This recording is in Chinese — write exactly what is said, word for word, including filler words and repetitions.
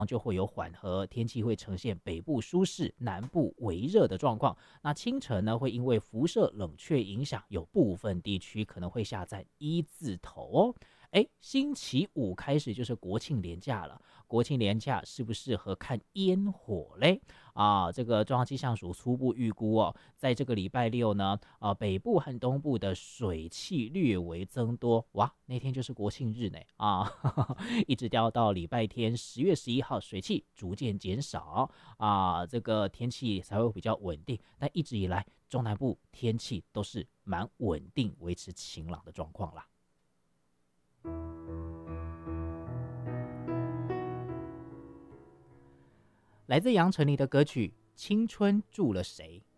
就会有缓和，天气会呈现北部舒适、南部微热的状况。那清晨呢，会因为辐射冷却影响，有部分地区可能会下在一字头哦。哎，星期五开始就是国庆连假了，国庆连假适不适合看烟火嘞？啊，这个中央气象署初步预估哦，在这个礼拜六呢，啊，北部和东部的水汽略微增多，哇，那天就是国庆日呢，啊，一直掉到礼拜天十月十一号，水汽逐渐减少啊，这个天气才会比较稳定。但一直以来，中南部天气都是蛮稳定，维持晴朗的状况啦。来自杨丞琳的歌曲《青春住了谁》。